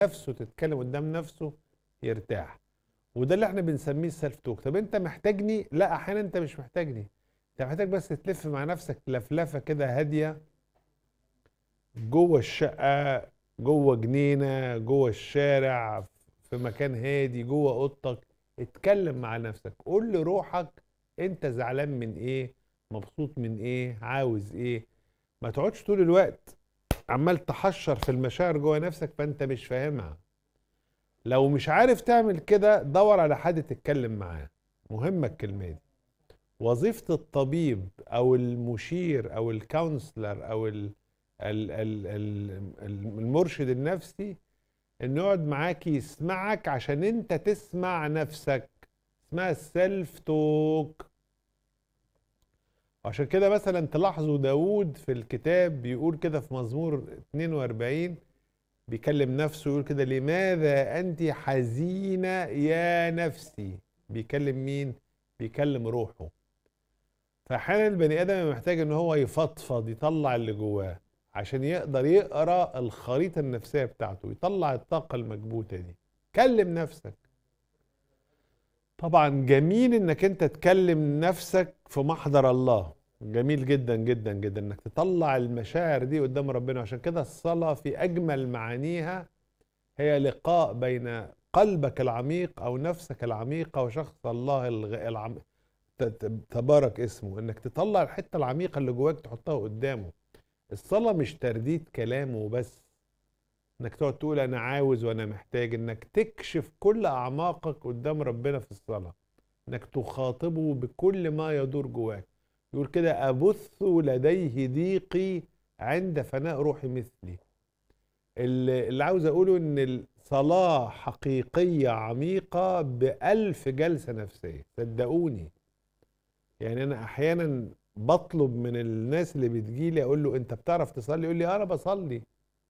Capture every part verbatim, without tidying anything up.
نفسه تتكلم قدام نفسه يرتاح. وده اللي احنا بنسميه السلف توك. طب انت محتاجني؟ لا، احيانا انت مش محتاجني، انت محتاج بس تلف مع نفسك لفلفه كده هاديه جوه الشقه، جوه جنينه، جوه الشارع، في مكان هادي، جوه اوضتك. اتكلم مع نفسك، قول لروحك انت زعلان من ايه، مبسوط من ايه، عاوز ايه. ما تقعدش طول الوقت عمال تحشر في المشاعر جوه نفسك فانت مش فاهمها. لو مش عارف تعمل كده دور على حد تتكلم معاه. مهمة الكلمة دي. وظيفة الطبيب او المشير او الكونسلر او ال ال ال ال المرشد النفسي انه يقعد معاك يسمعك عشان انت تسمع نفسك. اسمها السيلف توك. عشان كده مثلا تلاحظوا داود في الكتاب بيقول كده في مزمور اتنين واربعين، بيكلم نفسه يقول كده: لماذا أنت حزينة يا نفسي؟ بيكلم مين؟ بيكلم روحه. فأحيانا البني آدم محتاج إن هو يفضفض، يطلع اللي جواه عشان يقدر يقرأ الخريطة النفسية بتاعته، يطلع الطاقة المكبوتة دي. كلم نفسك. طبعا جميل إنك أنت تكلم نفسك في محضر الله، جميل جدا جدا جدا إنك تطلع المشاعر دي قدام ربنا. عشان كده الصلاة في أجمل معانيها هي لقاء بين قلبك العميق أو نفسك العميقة وشخص الله العم... تبارك اسمه، إنك تطلع الحتة العميقة اللي جواك تحطها قدامه. الصلاة مش ترديد كلام وبس، إنك تقعد تقول أنا عاوز وأنا محتاج، إنك تكشف كل أعماقك قدام ربنا في الصلاة، إنك تخاطبه بكل ما يدور جواك. يقول كده: أبث لديه ضيقي عند فناء روحي مثلي. اللي اللي عاوز اقوله ان الصلاة حقيقية عميقة بألف جلسة نفسية، صدقوني. يعني انا احيانا بطلب من الناس اللي بتجيلي اقول له: انت بتعرف تصلي؟ يقول لي: انا بصلي.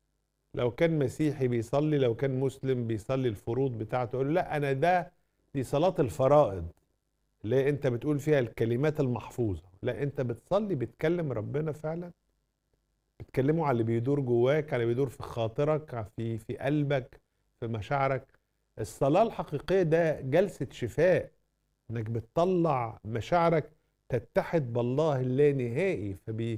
لو كان مسيحي بيصلي، لو كان مسلم بيصلي الفروض بتاعته. اقول له: لا، انا ده دي صلاة الفرائض اللي انت بتقول فيها الكلمات المحفوظة. لا، انت بتصلي بتكلم ربنا فعلا، بتكلموا على اللي بيدور جواك، على اللي بيدور في خاطرك، في في قلبك، في مشاعرك. الصلاة الحقيقية ده جلسة شفاء، انك بتطلع مشاعرك تتحد بالله اللانهائي، فبي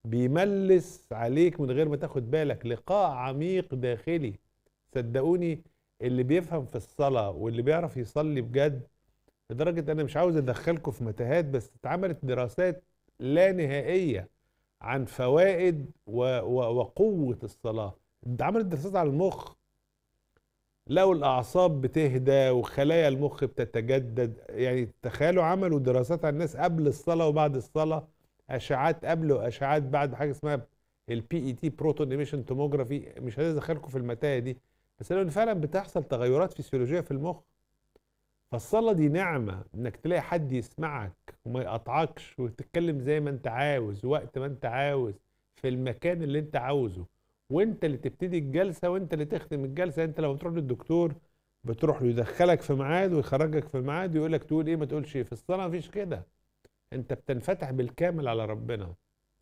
بيملس عليك من غير ما تاخد بالك. لقاء عميق داخلي. صدقوني اللي بيفهم في الصلاة واللي بيعرف يصلي بجد، لدرجة انا مش عاوز ادخلكم في متاهات، بس اتعملت دراسات لا نهائية عن فوائد و... و... وقوة الصلاة. ده عملت دراسات على المخ، لقوا الأعصاب بتهدى وخلايا المخ بتتجدد. يعني تخيلوا عملوا دراسات على الناس قبل الصلاة وبعد الصلاة، أشعات قبل وأشعات بعد، حاجة اسمها البي اي تي، بروتون ايميشن توموجرافي. مش هدخلكم في المتاهة دي، بس لأن فعلا بتحصل تغيرات فسيولوجية في المخ. فالصلاة دي نعمة، انك تلاقي حد يسمعك وما يقطعكش وتتكلم زي ما انت عاوز وقت ما انت عاوز في المكان اللي انت عاوزه، وانت اللي تبتدي الجلسة وانت اللي تختم الجلسة. انت لو بتروح للدكتور بتروح له يدخلك في ميعاد ويخرجك في ميعاد ويقول لك تقول ايه ما تقولش ايه. في الصلاة مفيش كده، انت بتنفتح بالكامل على ربنا.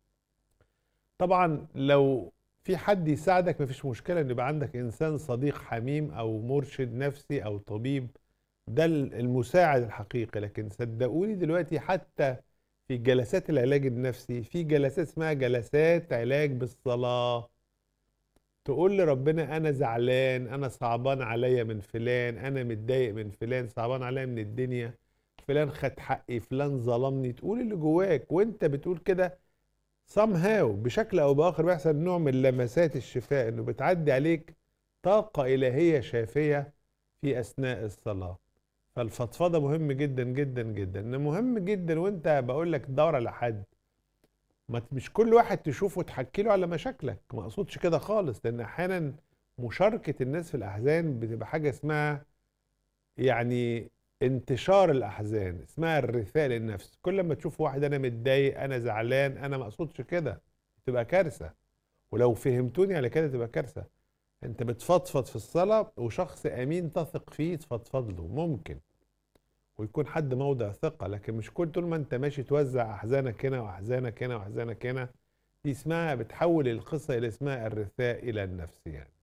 طبعا لو في حد يساعدك مفيش مشكلة ان يبقى عندك انسان صديق حميم او مرشد نفسي او طبيب، ده المساعد الحقيقي. لكن صدقوني دلوقتي حتى في جلسات العلاج النفسي في جلسات اسمها جلسات علاج بالصلاة. تقول لربنا: انا زعلان، انا صعبان عليا من فلان، انا متضايق من فلان، صعبان عليا من الدنيا، فلان خد حقي، فلان ظلمني. تقول اللي جواك وانت بتقول كده somehow بشكل او باخر بيحصل نوع من لمسات الشفاء، انه بتعدي عليك طاقة الهية شافية في اثناء الصلاة. فالفضفضه مهم جدا جدا جدا. ان مهم جدا وانت بقول لك تدور على حد، ما ت- مش كل واحد تشوفه تحكي له على مشاكلك، ما اقصدش كده خالص. لان احيانا مشاركه الناس في الاحزان بتبقى حاجه اسمها يعني انتشار الاحزان، اسمها الرثاء للنفس. كل ما تشوف واحد انا متضايق، انا زعلان، انا ما اقصدش كده، تبقى كارثه. ولو فهمتوني على كده تبقى كارثه. انت بتفضفض في الصلاه وشخص امين تثق فيه تفضفض له، ممكن ويكون حد موضع ثقة. لكن مش كل طول ما انت ماشي توزع احزانك هنا واحزانك هنا واحزانك هنا. دي اسمها بتحول القصة الى اسمها الرثاء الى النفس يعني.